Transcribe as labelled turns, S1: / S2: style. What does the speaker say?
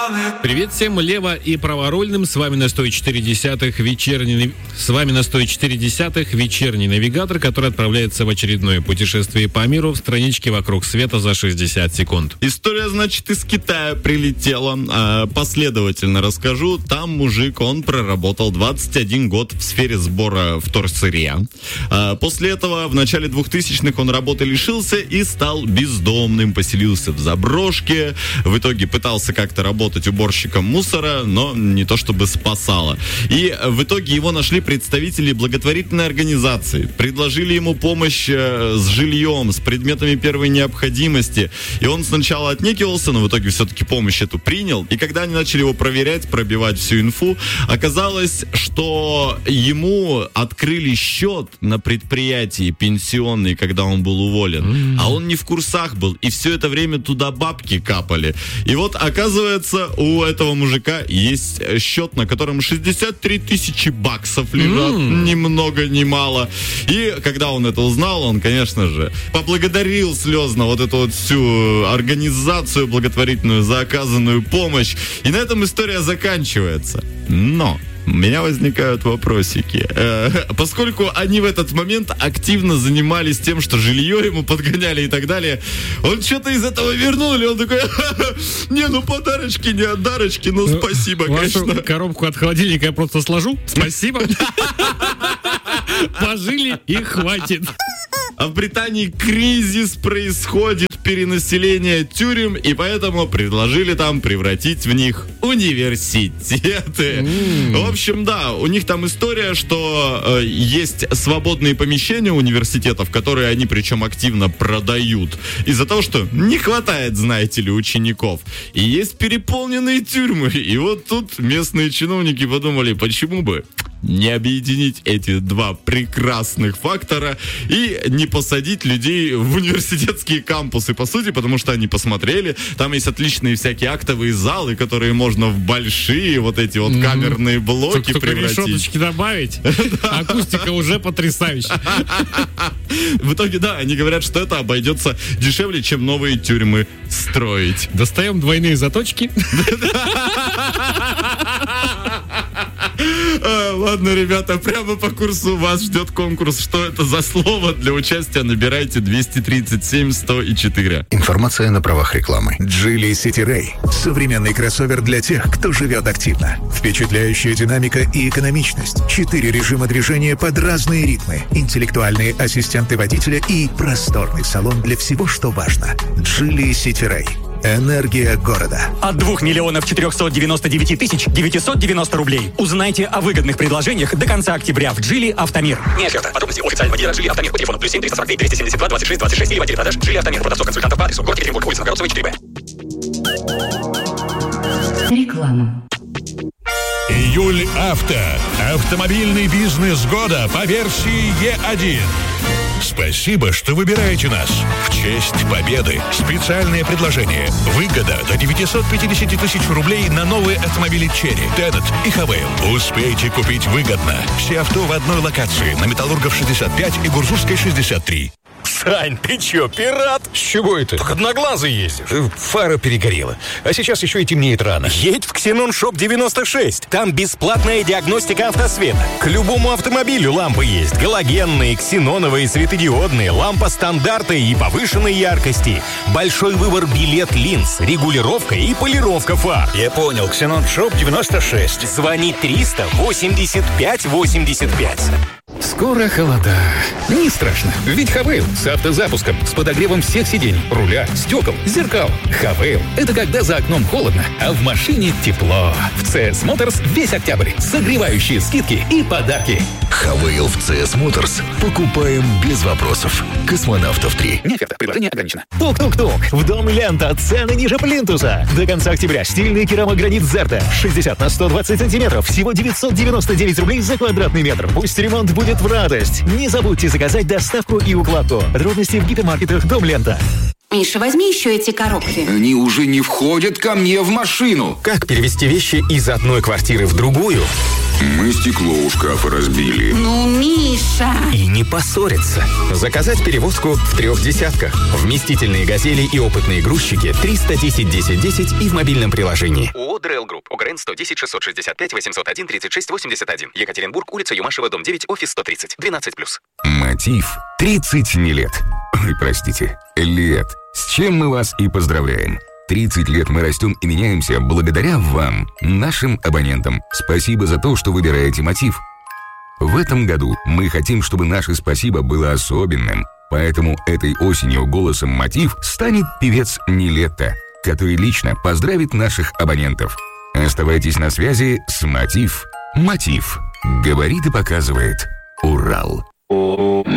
S1: Привет всем лево- и праворульным. С вами на 104.10 вечерний навигатор, который отправляется в очередное путешествие по миру в страничке «Вокруг света» за 60 секунд.
S2: История, значит, из Китая прилетела. Последовательно расскажу. Там мужик, он проработал 21 год в сфере сбора вторсырья. После этого в начале 2000-х он работы лишился и стал бездомным. Поселился в заброшке. В итоге пытался как-то работать уборщиком мусора, но не то чтобы спасало. И в итоге его нашли представители благотворительной организации. Предложили ему помощь с жильем, с предметами первой необходимости. И он сначала отнекивался, но в итоге все-таки помощь эту принял. И когда они начали его проверять, пробивать всю инфу, оказалось, что ему открыли счет на предприятии пенсионный, когда он был уволен. А он не в курсах был. И все это время туда бабки капали. И вот, оказывается, у этого мужика есть счет, на котором 63 тысячи баксов лежат. Ни много, ни мало. И когда он это узнал, он, конечно же, поблагодарил слезно вот эту вот всю организацию благотворительную за оказанную помощь. И на этом история заканчивается. Но у меня возникают вопросики. Поскольку они в этот момент активно занимались тем, что жилье ему подгоняли и так далее, он что-то из этого вернул, и он такой: не, ну подарочки, не отдарочки, ну спасибо, конечно.
S1: Вашу коробку от холодильника я просто сложу. Спасибо. Пожили и хватит.
S2: А в Британии кризис происходит, перенаселение тюрем, и поэтому предложили там превратить в них университеты. В общем, да, у них там история, что есть свободные помещения университетов, которые они причем активно продают, из-за того, что не хватает, знаете ли, учеников. И есть переполненные тюрьмы. И вот тут местные чиновники подумали, почему бы не объединить эти два прекрасных фактора и не посадить людей в университетские кампусы, по сути, потому что они посмотрели, там есть отличные всякие актовые залы, которые можно в большие вот эти вот камерные блоки
S1: только
S2: превратить.
S1: решеточки добавить. Акустика уже потрясающая.
S2: В итоге, да, они говорят, что это обойдется дешевле, чем новые тюрьмы строить.
S1: Достаем двойные заточки.
S2: Ладно, ребята, прямо по курсу вас ждет конкурс. Что это за слово? Для участия набирайте 237-104.
S3: Информация на правах рекламы. Geely City Ray. Современный кроссовер для тех, кто живет активно. Впечатляющая динамика и экономичность. 4 режима движения под разные ритмы. Интеллектуальные ассистенты водителя и просторный салон для всего, что важно. Geely City Ray. Энергия города.
S4: От 2 499 990 рублей. Узнайте о выгодных предложениях до конца октября в Geely Автомир.
S5: Не оферта. Подробности у официального дилера Geely Автомир по телефону +7 343 272 26 26 или в отделе продаж Geely Автомир. Продавцов-консультантов по адресу город Екатеринбург, улица Новгородцева, 4Б.
S6: Реклама.
S7: Июль Авто. Автомобильный бизнес года по версии Е1. Спасибо, что выбираете нас. В честь победы специальное предложение. Выгода до 950 тысяч рублей на новые автомобили Черри, Теннет и Хавейл. Успейте купить выгодно. Все авто в одной локации на Металлургов 65 и Гурзувской 63.
S8: Сань, ты чё, пират?
S9: С чего это?
S8: Так одноглазый ездишь.
S9: Фара перегорела. А сейчас еще и темнеет рано.
S8: Едь в Ксенон Шоп 96. Там бесплатная диагностика автосвета. К любому автомобилю лампы есть. Галогенные, ксеноновые, светодиодные, лампа стандарта и повышенной яркости. Большой выбор билет линз, регулировка и полировка фар.
S9: Я понял. Ксенон Шоп 96.
S8: Звони 300 85 85.
S10: Скоро холода. Не страшно, ведь Хавейл с автозапуском, с подогревом всех сидений, руля, стекол, зеркал. Хавейл — это когда за окном холодно, а в машине тепло. В CS Motors весь октябрь. Согревающие скидки и подарки.
S3: Хавейл в CS Motors. Покупаем без вопросов. Космонавтов 3.
S10: Не оферта. Предложение ограничено.
S4: Тук-тук-тук. В Дом Лента. Цены ниже плинтуса. До конца октября стильный керамогранит Зерта. 60 на 120 сантиметров. Всего 999 рублей за квадратный метр. Пусть ремонт будет в радость. Не забудьте заказать доставку и укладку. Подробности в гипермаркетах Дом Лента.
S6: Миша, возьми еще эти коробки.
S11: Они уже не входят ко мне в машину.
S9: Как перевести вещи из одной квартиры в другую,
S11: Мы стекло у шкафа разбили.
S6: Ну, Миша!
S8: И не поссориться. Заказать перевозку в 3 десятках. Вместительные «Газели» и опытные грузчики 310 10 10 и в мобильном приложении. ООО «ДРЛ Групп». УГРН 110 665 801 36 81. Екатеринбург, улица Юмашева, дом 9, офис 130. 12+.
S11: Мотив 30 не лет. Ой, простите, лет. С чем мы вас и поздравляем. 30 лет мы растем и меняемся благодаря вам, нашим абонентам. Спасибо за то, что выбираете Мотив. В этом году мы хотим, чтобы наше спасибо было особенным. Поэтому этой осенью голосом Мотив станет певец Нилетто, который лично поздравит наших абонентов. Оставайтесь на связи с Мотив. Мотив. Говорит и показывает. Урал.